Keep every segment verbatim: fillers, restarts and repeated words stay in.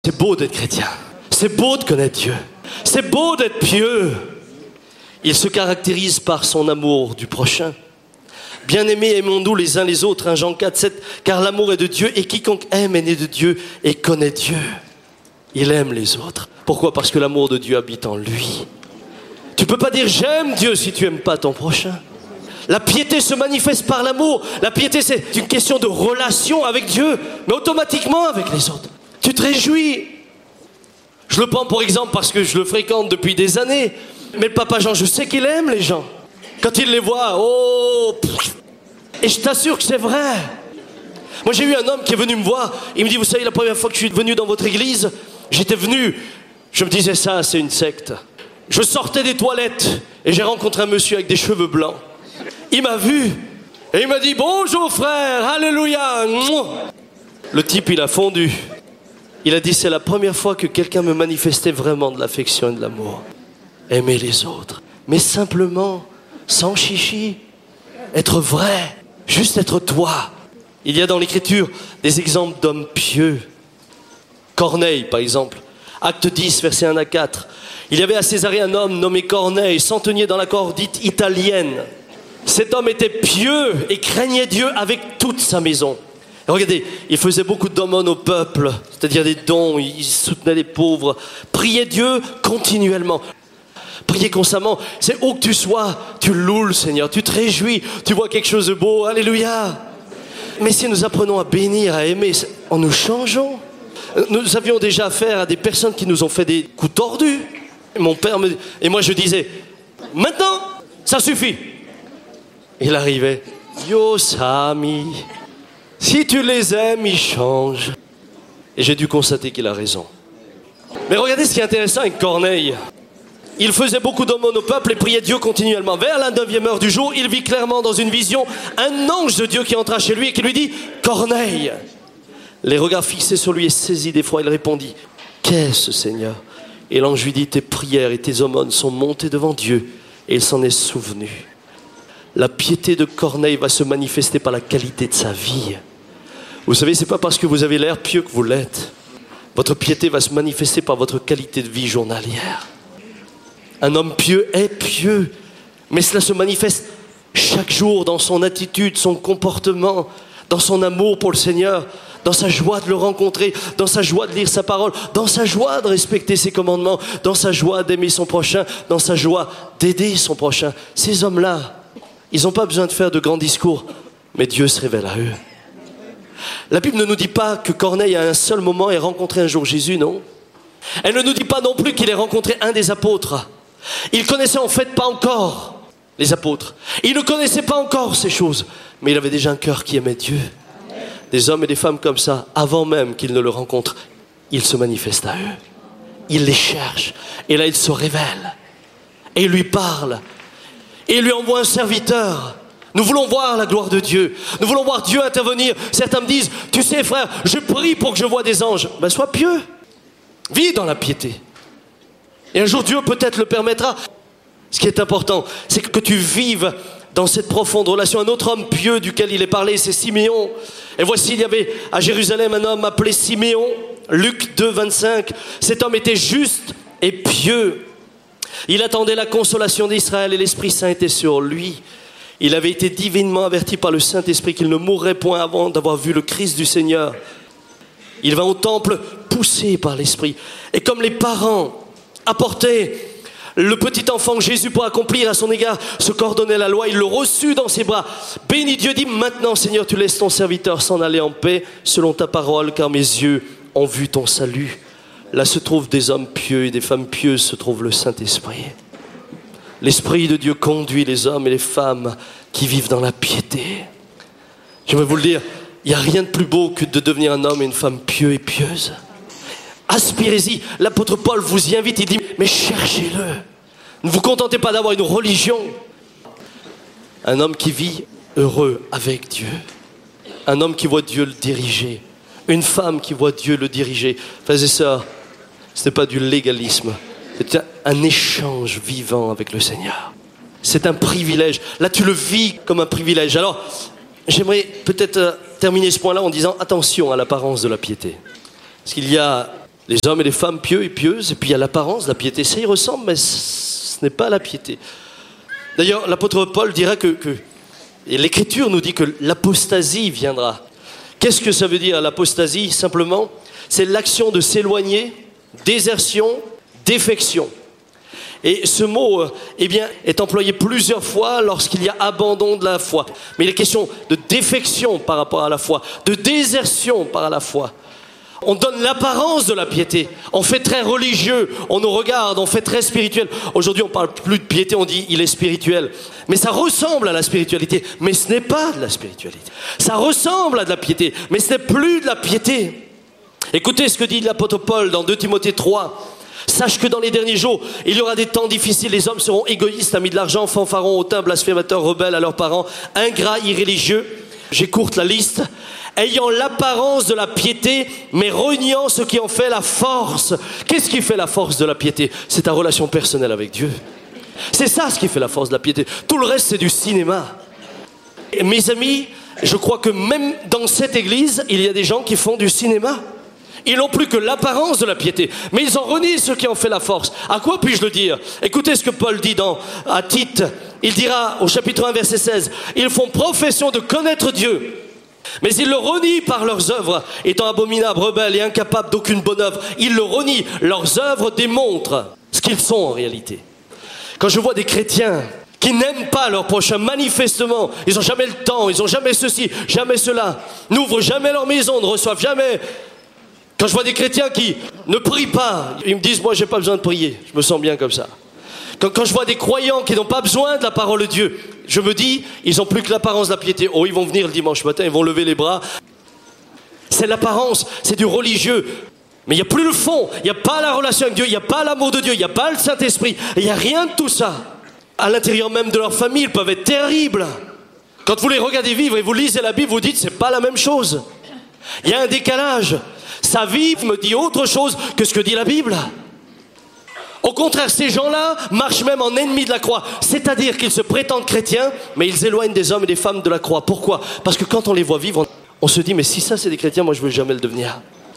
C'est beau d'être chrétien. C'est beau de connaître Dieu. C'est beau d'être pieux. Il se caractérise par son amour du prochain. Bien-aimés, aimons-nous les uns les autres, hein, Jean quatre, sept, car l'amour est de Dieu et quiconque aime est né de Dieu et connaît Dieu. Il aime les autres. Pourquoi ? Parce que l'amour de Dieu habite en lui. Tu ne peux pas dire j'aime Dieu si tu n'aimes pas ton prochain. La piété se manifeste par l'amour. La piété, c'est une question de relation avec Dieu, mais automatiquement avec les autres. Tu te réjouis. Je le prends pour exemple parce que je le fréquente depuis des années. Mais le papa Jean, je sais qu'il aime les gens. Quand il les voit, oh pff, et je t'assure que c'est vrai. Moi j'ai eu un homme qui est venu me voir. Il me dit, vous savez, la première fois que je suis venu dans votre église, j'étais venu, je me disais ça, c'est une secte. Je sortais des toilettes et j'ai rencontré un monsieur avec des cheveux blancs. Il m'a vu et il m'a dit, bonjour frère, alléluia. Le type il a fondu. Il a dit, c'est la première fois que quelqu'un me manifestait vraiment de l'affection et de l'amour. Aimer les autres, mais simplement, sans chichi, être vrai, juste être toi. Il y a dans l'écriture des exemples d'hommes pieux. Corneille, par exemple, acte dix, versets un à quatre. Il y avait à Césarée un homme nommé Corneille, centenier dans la cour dite italienne. Cet homme était pieux et craignait Dieu avec toute sa maison. Et regardez, il faisait beaucoup d'aumônes au peuple, c'est-à-dire des dons, il soutenait les pauvres, priait Dieu continuellement. Prier constamment, c'est où que tu sois, tu loues le Seigneur, tu te réjouis, tu vois quelque chose de beau, alléluia. Mais si nous apprenons à bénir, à aimer, en nous changeons. Nous avions déjà affaire à des personnes qui nous ont fait des coups tordus. Mon père me... Et moi je disais, maintenant, ça suffit. Il arrivait, yo Sami, si tu les aimes, ils changent. Et j'ai dû constater qu'il a raison. Mais regardez ce qui est intéressant avec Corneille. Il faisait beaucoup d'aumônes au peuple et priait Dieu continuellement. Vers la neuvième heure du jour, il vit clairement dans une vision un ange de Dieu qui entra chez lui et qui lui dit « Corneille !» Les regards fixés sur lui et saisi d'effroi, il répondit « Qu'est-ce, Seigneur ?» Et l'ange lui dit « Tes prières et tes aumônes sont montées devant Dieu et il s'en est souvenu. » La piété de Corneille va se manifester par la qualité de sa vie. Vous savez, ce n'est pas parce que vous avez l'air pieux que vous l'êtes. Votre piété va se manifester par votre qualité de vie journalière. Un homme pieux est pieux, mais cela se manifeste chaque jour dans son attitude, son comportement, dans son amour pour le Seigneur, dans sa joie de le rencontrer, dans sa joie de lire sa parole, dans sa joie de respecter ses commandements, dans sa joie d'aimer son prochain, dans sa joie d'aider son prochain. Ces hommes-là, ils n'ont pas besoin de faire de grands discours, mais Dieu se révèle à eux. La Bible ne nous dit pas que Corneille à un seul moment ait rencontré un jour Jésus, non. Elle ne nous dit pas non plus qu'il ait rencontré un des apôtres. Il connaissait en fait pas encore les apôtres. Il ne connaissait pas encore ces choses. Mais il avait déjà un cœur qui aimait Dieu. Des hommes et des femmes comme ça, avant même qu'ils ne le rencontrent, il se manifeste à eux. Il les cherche. Et là, il se révèle. Et il lui parle. Et il lui envoie un serviteur. Nous voulons voir la gloire de Dieu. Nous voulons voir Dieu intervenir. Certains me disent, tu sais frère, je prie pour que je voie des anges. Ben sois pieux. Vis dans la piété. Et un jour, Dieu peut-être le permettra. Ce qui est important, c'est que tu vives dans cette profonde relation. Un autre homme pieux duquel il est parlé, c'est Siméon. Et voici, il y avait à Jérusalem un homme appelé Siméon. Luc deux, vingt-cinq. Cet homme était juste et pieux. Il attendait la consolation d'Israël et l'Esprit Saint était sur lui. Il avait été divinement averti par le Saint-Esprit qu'il ne mourrait point avant d'avoir vu le Christ du Seigneur. Il va au temple poussé par l'Esprit. Et comme les parents apportaient le petit enfant Jésus pour accomplir à son égard ce qu'ordonnait la loi, il le reçut dans ses bras. Béni Dieu, dit maintenant Seigneur, tu laisses ton serviteur s'en aller en paix selon ta parole, car mes yeux ont vu ton salut. Là se trouvent des hommes pieux et des femmes pieuses, se trouve le Saint-Esprit. L'Esprit de Dieu conduit les hommes et les femmes qui vivent dans la piété. Je vais vous le dire, il n'y a rien de plus beau que de devenir un homme et une femme pieux et pieuse. Aspirez-y. L'apôtre Paul vous y invite, il dit, mais cherchez-le. Ne vous contentez pas d'avoir une religion. Un homme qui vit heureux avec Dieu. Un homme qui voit Dieu le diriger. Une femme qui voit Dieu le diriger. Frères et sœurs, ce n'est pas du légalisme. C'est un échange vivant avec le Seigneur. C'est un privilège. Là, tu le vis comme un privilège. Alors, j'aimerais peut-être terminer ce point-là en disant attention à l'apparence de la piété. Parce qu'il y a Les hommes et les femmes pieux et pieuses, et puis il y a l'apparence de la piété. Ça y ressemble, mais ce n'est pas la piété. D'ailleurs, l'apôtre Paul dira que, que et l'Écriture nous dit que l'apostasie viendra. Qu'est-ce que ça veut dire l'apostasie? Simplement, c'est l'action de s'éloigner, désertion, défection. Et ce mot, eh bien, est employé plusieurs fois lorsqu'il y a abandon de la foi. Mais il est question de défection par rapport à la foi, de désertion par rapport à la foi. On donne l'apparence de la piété. On fait très religieux, on nous regarde, on fait très spirituel. Aujourd'hui, on ne parle plus de piété, on dit il est spirituel. Mais ça ressemble à la spiritualité, mais ce n'est pas de la spiritualité. Ça ressemble à de la piété, mais ce n'est plus de la piété. Écoutez ce que dit l'apôtre Paul dans deux Timothée trois. Sache que dans les derniers jours, il y aura des temps difficiles. Les hommes seront égoïstes, amis de l'argent, fanfarons, hautains, blasphémateurs, rebelles à leurs parents, ingrats, irréligieux. J'écourte la liste. Ayant l'apparence de la piété, mais reniant ce qui en fait la force. Qu'est-ce qui fait la force de la piété? C'est ta relation personnelle avec Dieu. C'est ça ce qui fait la force de la piété. Tout le reste, c'est du cinéma. Et mes amis, je crois que même dans cette église, il y a des gens qui font du cinéma. Ils n'ont plus que l'apparence de la piété, mais ils en renient ce qui en fait la force. À quoi puis-je le dire? Écoutez ce que Paul dit dans, à Tite. Il dira au chapitre un, verset seize, « Ils font profession de connaître Dieu, mais ils le renient par leurs œuvres, étant abominables, rebelles et incapables d'aucune bonne œuvre. Ils le renient. Leurs œuvres démontrent ce qu'ils sont en réalité. » Quand je vois des chrétiens qui n'aiment pas leur prochain, manifestement, ils n'ont jamais le temps, ils n'ont jamais ceci, jamais cela, n'ouvrent jamais leur maison, ne reçoivent jamais... Quand je vois des chrétiens qui ne prient pas, ils me disent, moi, j'ai pas besoin de prier. Je me sens bien comme ça. Quand, quand je vois des croyants qui n'ont pas besoin de la parole de Dieu, je me dis, ils n'ont plus que l'apparence de la piété. Oh, ils vont venir le dimanche matin, ils vont lever les bras. C'est l'apparence, c'est du religieux. Mais il n'y a plus le fond, il n'y a pas la relation avec Dieu, il n'y a pas l'amour de Dieu, il n'y a pas le Saint-Esprit. Il n'y a rien de tout ça. À l'intérieur même de leur famille, ils peuvent être terribles. Quand vous les regardez vivre et vous lisez la Bible, vous dites, c'est pas la même chose. Il y a un décalage. Sa vie me dit autre chose que ce que dit la Bible. Au contraire, ces gens-là marchent même en ennemis de la croix. C'est-à-dire qu'ils se prétendent chrétiens, mais ils éloignent des hommes et des femmes de la croix. Pourquoi? Parce que quand on les voit vivre, on se dit, mais si ça c'est des chrétiens, moi je ne veux jamais le devenir.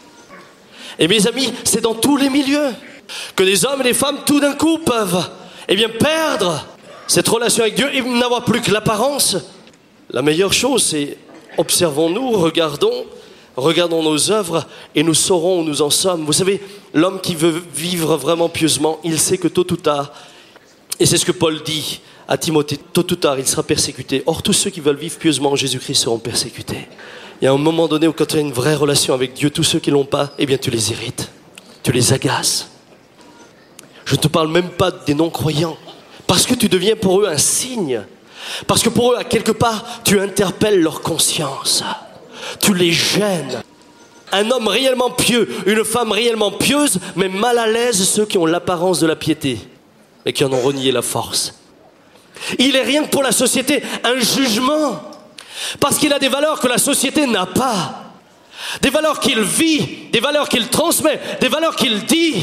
Et mes amis, c'est dans tous les milieux que des hommes et des femmes tout d'un coup peuvent eh bien, perdre cette relation avec Dieu et n'avoir plus que l'apparence. La meilleure chose, c'est observons-nous, regardons, regardons nos œuvres et nous saurons où nous en sommes. Vous savez, l'homme qui veut vivre vraiment pieusement, il sait que tôt ou tard, et c'est ce que Paul dit à Timothée, tôt ou tard, il sera persécuté. Or, tous ceux qui veulent vivre pieusement en Jésus-Christ seront persécutés. Il y a un moment donné où quand tu as une vraie relation avec Dieu, tous ceux qui ne l'ont pas, eh bien tu les irrites, tu les agaces. Je ne te parle même pas des non-croyants, parce que tu deviens pour eux un signe. Parce que pour eux, à quelque part, tu interpelles leur conscience. Tu les gênes. Un homme réellement pieux, une femme réellement pieuse, mais mal à l'aise ceux qui ont l'apparence de la piété et qui en ont renié la force. Il est rien que pour la société un jugement, parce qu'il a des valeurs que la société n'a pas, des valeurs qu'il vit, des valeurs qu'il transmet, des valeurs qu'il dit.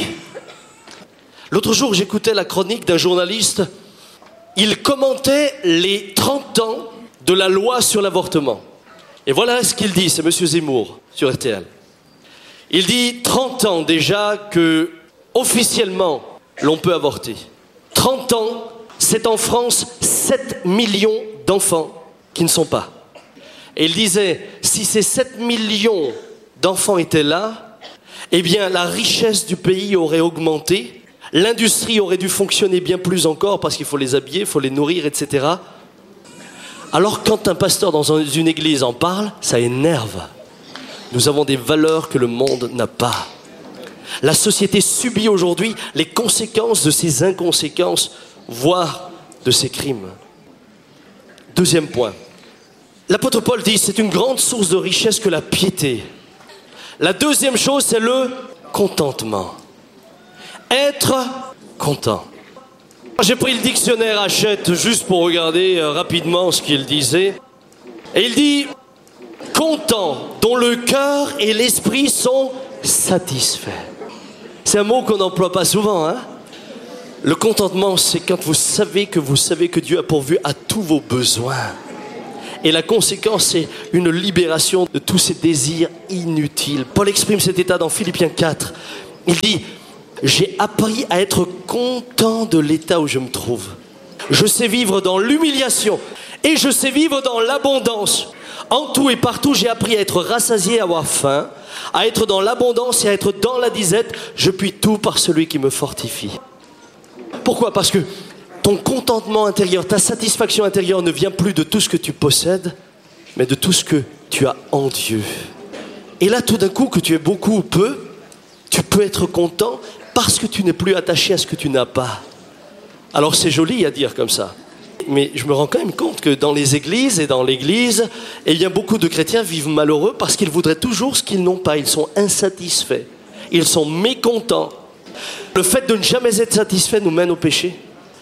L'autre jour, j'écoutais la chronique d'un journaliste. Il commentait les trente ans de la loi sur l'avortement. Et voilà ce qu'il dit, c'est M. Zemmour sur R T L. Il dit trente ans déjà que, officiellement, l'on peut avorter. trente ans, c'est en France sept millions d'enfants qui ne sont pas. Et il disait, si ces sept millions d'enfants étaient là, eh bien la richesse du pays aurait augmenté, l'industrie aurait dû fonctionner bien plus encore parce qu'il faut les habiller, il faut les nourrir, et cetera. Alors quand un pasteur dans une église en parle, ça énerve. Nous avons des valeurs que le monde n'a pas. La société subit aujourd'hui les conséquences de ces inconséquences, voire de ces crimes. Deuxième point. L'apôtre Paul dit, c'est une grande source de richesse que la piété. La deuxième chose, c'est le contentement. Être content. J'ai pris le dictionnaire Hachette juste pour regarder euh, rapidement ce qu'il disait. Et il dit, content, dont le cœur et l'esprit sont satisfaits. C'est un mot qu'on n'emploie pas souvent, hein? Le contentement, c'est quand vous savez que vous savez que Dieu a pourvu à tous vos besoins. Et la conséquence, c'est une libération de tous ces désirs inutiles. Paul exprime cet état dans Philippiens quatre. Il dit, j'ai appris à être content de l'état où je me trouve. Je sais vivre dans l'humiliation et je sais vivre dans l'abondance. En tout et partout, j'ai appris à être rassasié, à avoir faim, à être dans l'abondance et à être dans la disette. Je puis tout par celui qui me fortifie. Pourquoi ? Parce que ton contentement intérieur, ta satisfaction intérieure ne vient plus de tout ce que tu possèdes, mais de tout ce que tu as en Dieu. Et là, tout d'un coup, que tu aies beaucoup ou peu, tu peux être content parce que tu n'es plus attaché à ce que tu n'as pas. Alors c'est joli à dire comme ça, mais je me rends quand même compte que dans les églises et dans l'église, eh bien, beaucoup de chrétiens vivent malheureux parce qu'ils voudraient toujours ce qu'ils n'ont pas. Ils sont insatisfaits, ils sont mécontents. Le fait de ne jamais être satisfait nous mène au péché.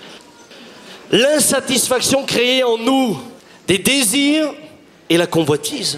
L'insatisfaction crée en nous des désirs et la convoitise.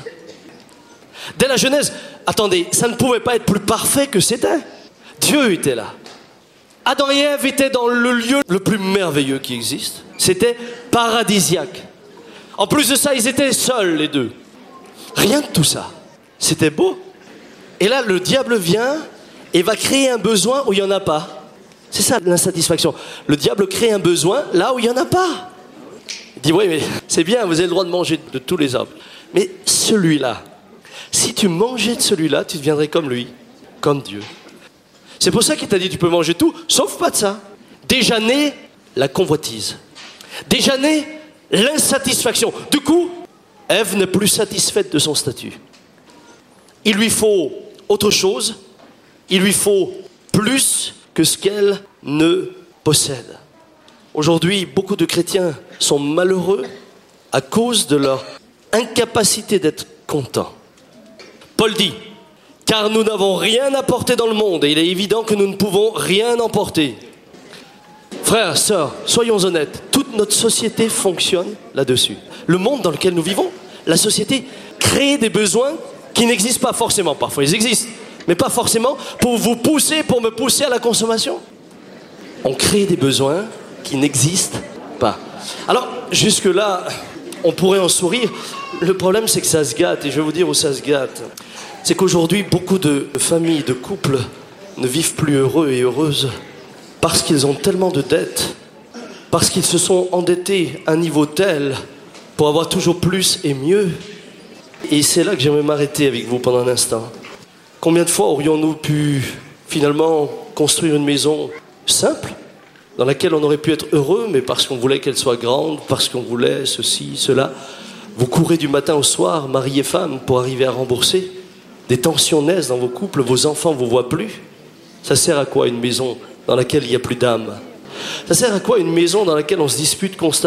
Dès la Genèse, attendez, ça ne pouvait pas être plus parfait que c'était. Dieu était là. Adam et Ève étaient dans le lieu le plus merveilleux qui existe. C'était paradisiaque. En plus de ça, ils étaient seuls les deux. Rien de tout ça. C'était beau. Et là, le diable vient et va créer un besoin où il n'y en a pas. C'est ça l'insatisfaction. Le diable crée un besoin là où il n'y en a pas. Il dit, oui, mais c'est bien, vous avez le droit de manger de tous les arbres. Mais celui-là, si tu mangeais de celui-là, tu deviendrais comme lui, comme Dieu. C'est pour ça qu'il t'a dit, tu peux manger tout, sauf pas de ça. Déjà né, la convoitise. Déjà né, l'insatisfaction. Du coup, Ève n'est plus satisfaite de son statut. Il lui faut autre chose, il lui faut plus que ce qu'elle ne possède. Aujourd'hui, beaucoup de chrétiens sont malheureux à cause de leur incapacité d'être contents. Paul dit, car nous n'avons rien apporté dans le monde et il est évident que nous ne pouvons rien emporter. Frères, sœurs, soyons honnêtes, toute notre société fonctionne là-dessus. Le monde dans lequel nous vivons, la société crée des besoins qui n'existent pas forcément. Parfois ils existent, mais pas forcément pour vous pousser, pour me pousser à la consommation. On crée des besoins qui n'existent pas. Alors, jusque-là, on pourrait en sourire. Le problème, c'est que ça se gâte, et je vais vous dire où ça se gâte. C'est qu'aujourd'hui, beaucoup de familles, de couples ne vivent plus heureux et heureuses parce qu'ils ont tellement de dettes, parce qu'ils se sont endettés à un niveau tel pour avoir toujours plus et mieux. Et c'est là que j'aimerais m'arrêter avec vous pendant un instant. Combien de fois aurions-nous pu finalement construire une maison simple, dans laquelle on aurait pu être heureux, mais parce qu'on voulait qu'elle soit grande, parce qu'on voulait ceci, cela. Vous courez du matin au soir, mari et femme, pour arriver à rembourser. Des tensions naissent dans vos couples, vos enfants ne vous voient plus. Ça sert à quoi une maison dans laquelle il n'y a plus d'âme ? Ça sert à quoi une maison dans laquelle on se dispute constamment ?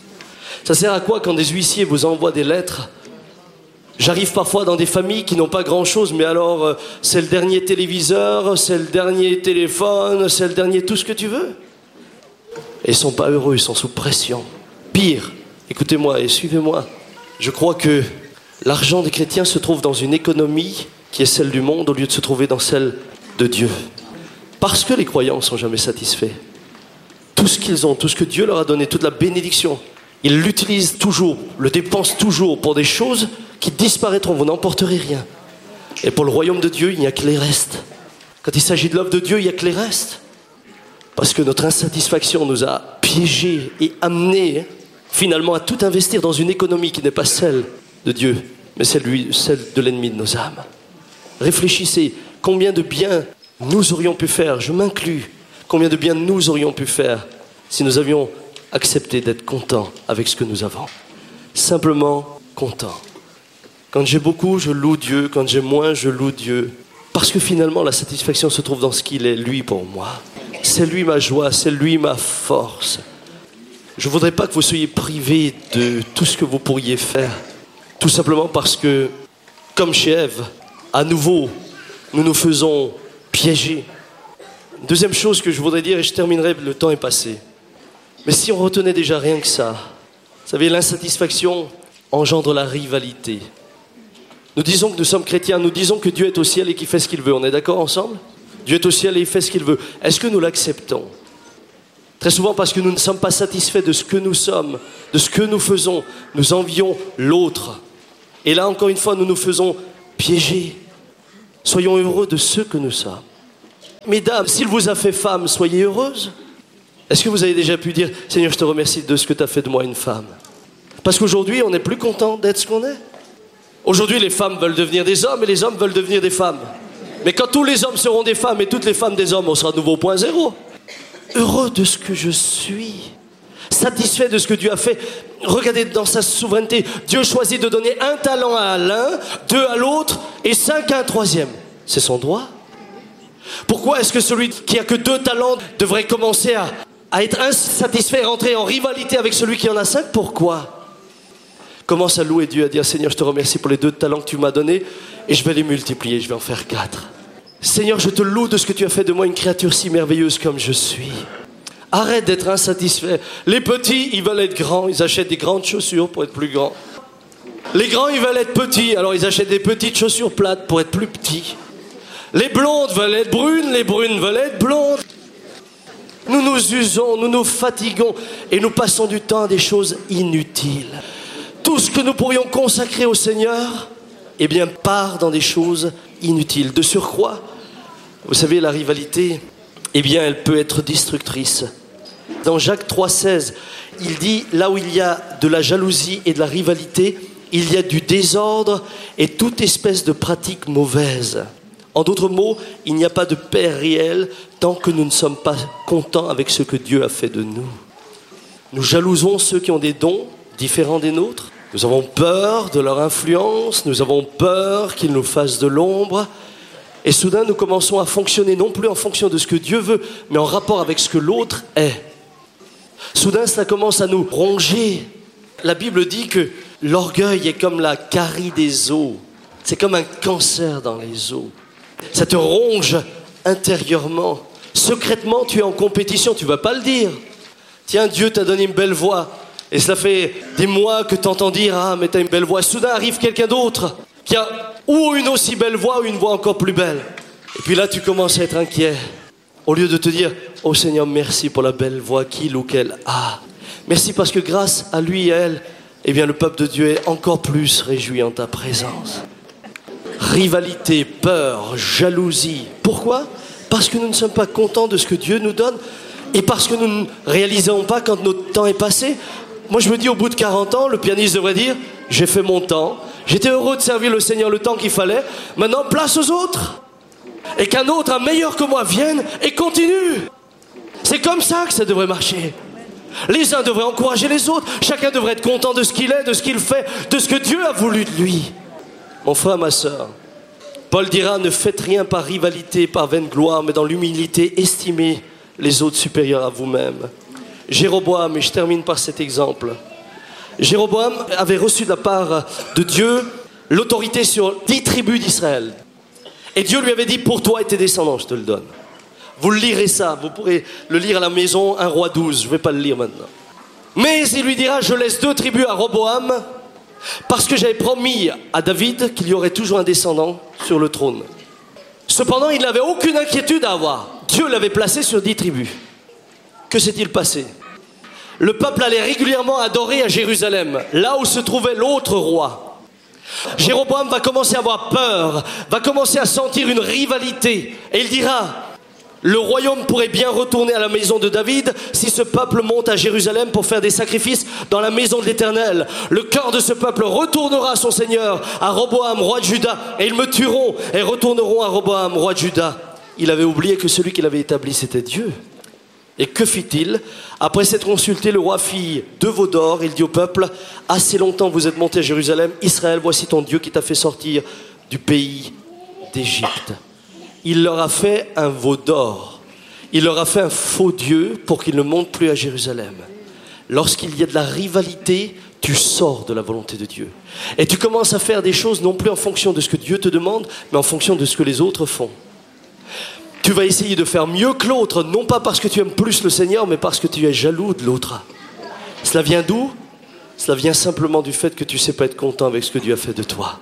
Ça sert à quoi quand des huissiers vous envoient des lettres ? J'arrive parfois dans des familles qui n'ont pas grand-chose, mais alors euh, c'est le dernier téléviseur, c'est le dernier téléphone, c'est le dernier tout ce que tu veux. Et ils ne sont pas heureux, ils sont sous pression. Pire, écoutez-moi et suivez-moi. Je crois que l'argent des chrétiens se trouve dans une économie qui est celle du monde au lieu de se trouver dans celle de Dieu. Parce que les croyants ne sont jamais satisfaits. Tout ce qu'ils ont, tout ce que Dieu leur a donné, toute la bénédiction, ils l'utilisent toujours, le dépensent toujours pour des choses qui disparaîtront, vous n'emporterez rien. Et pour le royaume de Dieu, il n'y a que les restes. Quand il s'agit de l'œuvre de Dieu, il n'y a que les restes. Parce que notre insatisfaction nous a piégés et amenés finalement à tout investir dans une économie qui n'est pas celle de Dieu, mais celle, lui, celle de l'ennemi de nos âmes. Réfléchissez, combien de bien nous aurions pu faire, je m'inclus, combien de bien nous aurions pu faire si nous avions accepté d'être contents avec ce que nous avons. Simplement contents. Quand j'ai beaucoup, je loue Dieu. Quand j'ai moins, je loue Dieu. Parce que finalement, la satisfaction se trouve dans ce qu'il est, lui, pour moi. C'est lui ma joie, c'est lui ma force. Je ne voudrais pas que vous soyez privés de tout ce que vous pourriez faire. Tout simplement parce que, comme chez Ève, à nouveau, nous nous faisons piéger. Deuxième chose que je voudrais dire, et je terminerai, le temps est passé. Mais si on retenait déjà rien que ça, vous savez, l'insatisfaction engendre la rivalité. Nous disons que nous sommes chrétiens, nous disons que Dieu est au ciel et qu'il fait ce qu'il veut. On est d'accord ensemble ? Dieu est au ciel et il fait ce qu'il veut. Est-ce que nous l'acceptons ? Très souvent parce que nous ne sommes pas satisfaits de ce que nous sommes, de ce que nous faisons. Nous envions l'autre. Et là, encore une fois, nous nous faisons piéger. Soyons heureux de ce que nous sommes. Mesdames, s'il vous a fait femme, soyez heureuses. Est-ce que vous avez déjà pu dire, Seigneur, je te remercie de ce que tu as fait de moi une femme? Parce qu'aujourd'hui, on n'est plus content d'être ce qu'on est. Aujourd'hui, les femmes veulent devenir des hommes et les hommes veulent devenir des femmes. Mais quand tous les hommes seront des femmes et toutes les femmes des hommes, on sera de nouveau au point zéro. Heureux de ce que je suis, satisfait de ce que Dieu a fait. Regardez dans sa souveraineté, Dieu choisit de donner un talent à l'un, deux à l'autre et cinq à un troisième. C'est son droit. Pourquoi est-ce que celui qui a que deux talents devrait commencer à, à être insatisfait et rentrer en rivalité avec celui qui en a cinq? Pourquoi? Commence à louer Dieu, à dire, Seigneur, je te remercie pour les deux talents que tu m'as donnés et je vais les multiplier, je vais en faire quatre. Seigneur, je te loue de ce que tu as fait de moi une créature si merveilleuse comme je suis. Arrête d'être insatisfait. Les petits, ils veulent être grands, ils achètent des grandes chaussures pour être plus grands. Les grands, ils veulent être petits, alors ils achètent des petites chaussures plates pour être plus petits. Les blondes veulent être brunes, les brunes veulent être blondes. Nous nous usons, nous nous fatiguons et nous passons du temps à des choses inutiles. Tout ce que nous pourrions consacrer au Seigneur, eh bien, part dans des choses inutiles. De surcroît, vous savez, la rivalité, eh bien, elle peut être destructrice. Dans Jacques trois seize, il dit, là où il y a de la jalousie et de la rivalité, il y a du désordre et toute espèce de pratique mauvaise. En d'autres mots, il n'y a pas de paix réelle tant que nous ne sommes pas contents avec ce que Dieu a fait de nous. Nous jalousons ceux qui ont des dons différents des nôtres. Nous avons peur de leur influence, nous avons peur qu'ils nous fassent de l'ombre. Et soudain, nous commençons à fonctionner non plus en fonction de ce que Dieu veut, mais en rapport avec ce que l'autre est. Soudain, cela commence à nous ronger. La Bible dit que l'orgueil est comme la carie des os. C'est comme un cancer dans les os. Ça te ronge intérieurement. Secrètement, tu es en compétition, tu ne vas pas le dire. Tiens, Dieu t'a donné une belle voix. Et cela fait des mois que tu entends dire, ah, mais tu as une belle voix. Soudain arrive quelqu'un d'autre qui a ou une aussi belle voix ou une voix encore plus belle. Et puis là, tu commences à être inquiet. Au lieu de te dire, oh Seigneur, merci pour la belle voix qu'il ou qu'elle a. Merci parce que grâce à lui et à elle, eh bien, le peuple de Dieu est encore plus réjoui en ta présence. Rivalité, peur, jalousie. Pourquoi? Parce que nous ne sommes pas contents de ce que Dieu nous donne et parce que nous ne réalisons pas quand notre temps est passé. Moi, je me dis, au bout de quarante ans, le pianiste devrait dire, j'ai fait mon temps, j'étais heureux de servir le Seigneur le temps qu'il fallait, maintenant place aux autres. Et qu'un autre, un meilleur que moi, vienne et continue. C'est comme ça que ça devrait marcher. Les uns devraient encourager les autres, chacun devrait être content de ce qu'il est, de ce qu'il fait, de ce que Dieu a voulu de lui. Mon frère, ma sœur, Paul dira, ne faites rien par rivalité, par vaine gloire, mais dans l'humilité, estimez les autres supérieurs à vous-même. Jéroboam, et je termine par cet exemple. Jéroboam avait reçu de la part de Dieu l'autorité sur dix tribus d'Israël. Et Dieu lui avait dit, pour toi et tes descendants, je te le donne. Vous le lirez ça, vous pourrez le lire à la maison, un roi douze, je ne vais pas le lire maintenant. Mais il lui dira, je laisse deux tribus à Roboam, parce que j'avais promis à David qu'il y aurait toujours un descendant sur le trône. Cependant, il n'avait aucune inquiétude à avoir. Dieu l'avait placé sur dix tribus. Que s'est-il passé? Le peuple allait régulièrement adorer à Jérusalem, là où se trouvait l'autre roi. Jéroboam va commencer à avoir peur, va commencer à sentir une rivalité. Et il dira, le royaume pourrait bien retourner à la maison de David si ce peuple monte à Jérusalem pour faire des sacrifices dans la maison de l'Éternel. Le cœur de ce peuple retournera à son Seigneur, à Roboam, roi de Juda, et ils me tueront et retourneront à Roboam, roi de Juda. Il avait oublié que celui qui l'avait établi, c'était Dieu. Et que fit-il? Après s'être consulté, le roi fit deux veaux d'or. Il dit au peuple, assez longtemps vous êtes monté à Jérusalem, Israël, voici ton Dieu qui t'a fait sortir du pays d'Égypte. Il leur a fait un veau d'or. Il leur a fait un faux Dieu pour qu'ils ne montent plus à Jérusalem. Lorsqu'il y a de la rivalité, tu sors de la volonté de Dieu. Et tu commences à faire des choses non plus en fonction de ce que Dieu te demande, mais en fonction de ce que les autres font. Tu vas essayer de faire mieux que l'autre, non pas parce que tu aimes plus le Seigneur, mais parce que tu es jaloux de l'autre. Cela vient d'où? Cela vient simplement du fait que tu ne sais pas être content avec ce que Dieu a fait de toi.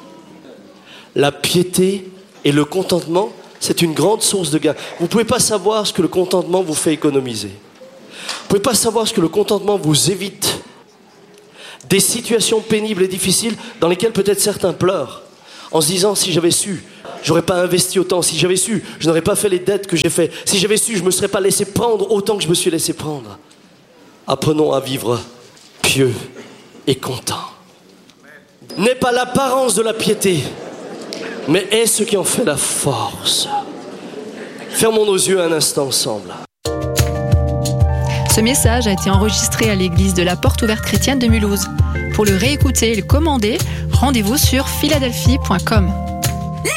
La piété et le contentement, c'est une grande source de gain. Vous ne pouvez pas savoir ce que le contentement vous fait économiser. Vous ne pouvez pas savoir ce que le contentement vous évite. Des situations pénibles et difficiles dans lesquelles peut-être certains pleurent, en se disant, si j'avais su j'aurais pas investi autant. Si j'avais su, je n'aurais pas fait les dettes que j'ai fait. Si j'avais su, je me serais pas laissé prendre autant que je me suis laissé prendre. Apprenons à vivre pieux et content. N'est pas l'apparence de la piété, mais est ce qui en fait la force. Fermons nos yeux un instant ensemble. Ce message a été enregistré à l'église de la Porte Ouverte Chrétienne de Mulhouse. Pour le réécouter et le commander, rendez-vous sur philadelphie point com.